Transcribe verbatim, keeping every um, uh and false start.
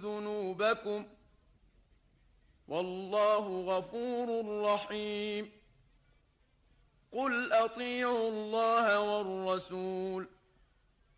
ذنوبكم والله غفور رحيم. قل أطيعوا الله والرسول